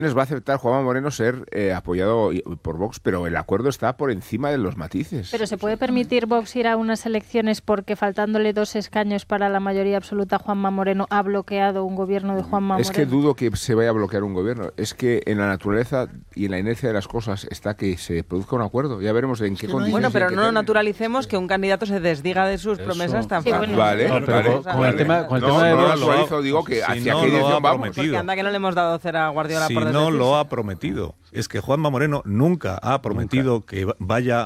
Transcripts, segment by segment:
va a aceptar Juanma Moreno ser apoyado por Vox, pero el acuerdo está por encima de los matices. Pero ¿se puede permitir Vox ir a unas elecciones porque faltándole 2 escaños para la mayoría absoluta, Juanma Moreno ha bloqueado un gobierno de Juanma Moreno? Es que dudo que se vaya a bloquear un gobierno. Es que en la naturaleza y en la inercia de las cosas está que se produzca un acuerdo. Ya veremos en qué condiciones. Bueno, pero no naturalicemos que un candidato se desdiga de sus promesas tan fácil. Vale, con el tema de Vox, digo que hacia qué dirección vamos. Porque anda que no le hemos dado cera a Guardiola si por no desdecirse. lo ha prometido. Es que Juanma Moreno nunca ha prometido que vaya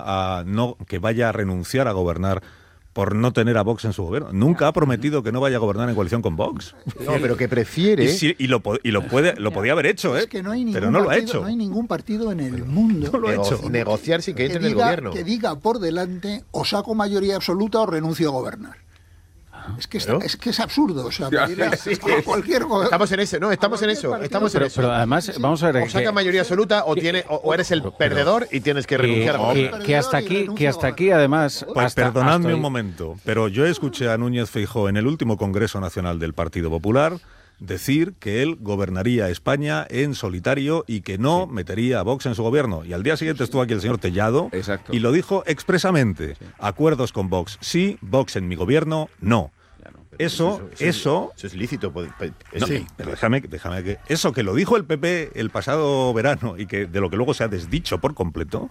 a renunciar a gobernar por no tener a Vox en su gobierno. Nunca ha prometido que no vaya a gobernar en coalición con Vox. No, pero que prefiere... Y lo podía haber hecho, Es que no hay pero no lo ha hecho. No hay ningún partido en el mundo no lo ha hecho. Negociar sin que entre en el gobierno. Que diga por delante o saco mayoría absoluta o renuncio a gobernar. Es que es absurdo, o sea, cualquier gobierno. Estamos en eso, estamos en eso. Pero además, vamos a ver... O saca mayoría absoluta o eres el perdedor y tienes que renunciar a gobernar. Que hasta aquí, además... Pues perdonadme un momento, pero yo escuché a Núñez Feijóo en el último Congreso Nacional del Partido Popular decir que él gobernaría España en solitario y que no metería a Vox en su gobierno. Y al día siguiente estuvo aquí el señor Tellado y lo dijo expresamente. Acuerdos con Vox, sí; Vox en mi gobierno, no. Eso es lícito. Pero déjame que eso que lo dijo el PP el pasado verano y que de lo que luego se ha desdicho por completo,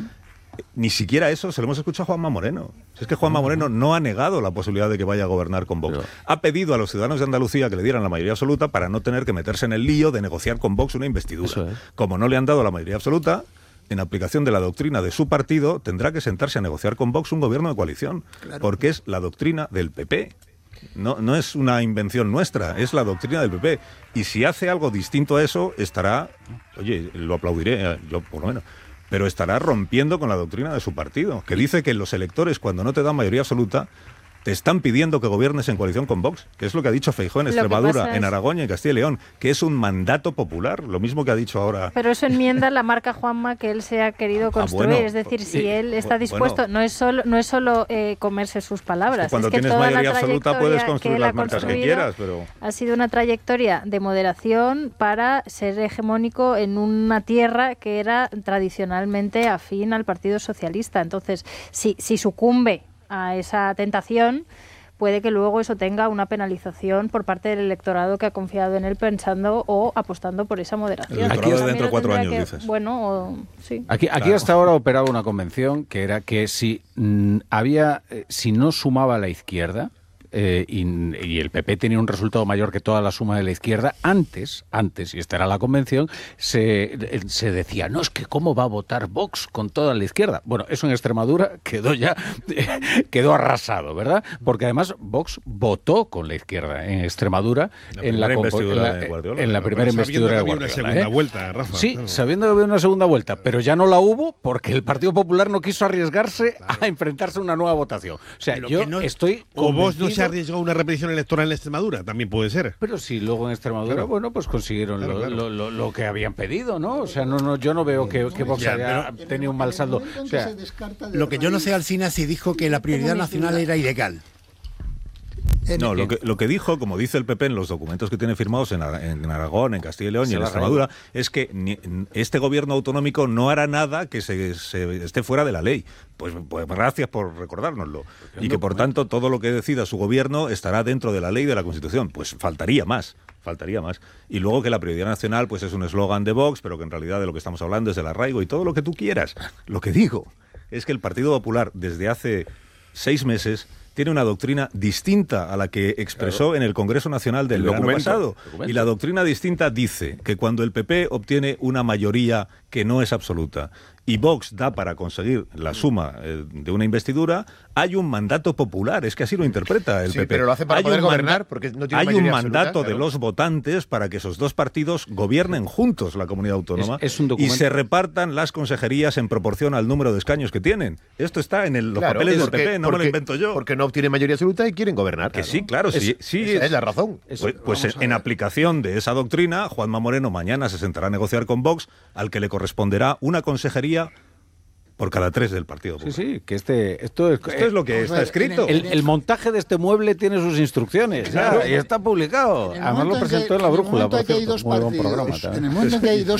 ni siquiera eso se lo hemos escuchado a Juanma Moreno. Es que Juanma Moreno no ha negado la posibilidad de que vaya a gobernar con Vox. Ha pedido a los ciudadanos de Andalucía que le dieran la mayoría absoluta para no tener que meterse en el lío de negociar con Vox una investidura. Como no le han dado la mayoría absoluta, en aplicación de la doctrina de su partido, tendrá que sentarse a negociar con Vox un gobierno de coalición, porque es la doctrina del PP. No es una invención nuestra, es la doctrina del PP. Y si hace algo distinto a eso, estará, lo aplaudiré, yo por lo menos, pero estará rompiendo con la doctrina de su partido, que dice que los electores, cuando no te dan mayoría absoluta, te están pidiendo que gobiernes en coalición con Vox, que es lo que ha dicho Feijóo en Extremadura, en Aragón y en Castilla y León, que es un mandato popular, lo mismo que ha dicho ahora. Pero eso enmienda la marca Juanma que él se ha querido construir, es decir, si él está dispuesto, no es solo comerse sus palabras. Cuando es que tienes toda mayoría la absoluta puedes construir las marcas marcas que quieras, pero... Ha sido una trayectoria de moderación para ser hegemónico en una tierra que era tradicionalmente afín al Partido Socialista. Entonces, si sucumbe a esa tentación, puede que luego eso tenga una penalización por parte del electorado que ha confiado en él pensando o apostando por esa moderación. El electorado de dentro de 4 años, dices. Bueno, sí. Aquí hasta ahora operaba una convención que era que si no sumaba la izquierda, y el PP tenía un resultado mayor que toda la suma de la izquierda, antes, y esta era la convención, se decía, no, es que cómo va a votar Vox con toda la izquierda. Bueno, eso en Extremadura quedó arrasado, ¿verdad? Porque además Vox votó con la izquierda en Extremadura en la primera investidura de Guardiola. Una segunda vuelta, Rafa. Sí, sabiendo que había una segunda vuelta, pero ya no la hubo porque el Partido Popular no quiso arriesgarse a enfrentarse a una nueva votación. O sea, estoy o Vox no se arriesgó a una repetición electoral en Extremadura, también puede ser. Pero sí, luego en Extremadura, pues consiguieron lo que habían pedido, ¿no? O sea, yo no veo que Vox haya tenido un mal saldo. O sea, lo que yo no sé, Alsina, si dijo que la prioridad nacional era ilegal. No, lo que dijo, como dice el PP en los documentos que tiene firmados en Aragón, en Castilla y León y en Extremadura, es que este gobierno autonómico no hará nada que se esté fuera de la ley. Pues gracias por recordárnoslo. Y que, por tanto, todo lo que decida su gobierno estará dentro de la ley y de la Constitución. Pues faltaría más. Y luego que la prioridad nacional pues es un eslogan de Vox, pero que en realidad de lo que estamos hablando es del arraigo y todo lo que tú quieras. Lo que digo es que el Partido Popular, desde hace 6 meses, tiene una doctrina distinta a la que expresó en el Congreso Nacional del verano pasado. Y la doctrina distinta dice que cuando el PP obtiene una mayoría que no es absoluta y Vox da para conseguir la suma de una investidura, hay un mandato popular, es que así lo interpreta el PP. Pero lo hace para poder gobernar, porque no tiene mayoría absoluta. Hay un mandato de los votantes para que esos dos partidos gobiernen juntos la comunidad autónoma y se repartan las consejerías en proporción al número de escaños que tienen. Esto está en los papeles del PP, no me lo invento yo. Porque no obtienen mayoría absoluta y quieren gobernar. Que sí, claro, sí. Esa es la razón. Pues en aplicación de esa doctrina, Juanma Moreno mañana se sentará a negociar con Vox, al que le corresponderá una consejería por cada 3 del Partido Popular. Sí, que esto es lo que está escrito. El montaje de este mueble tiene sus instrucciones, claro, y está publicado. Además lo presentó en La Brújula, por cierto, muy buen programa. En el momento en que hay dos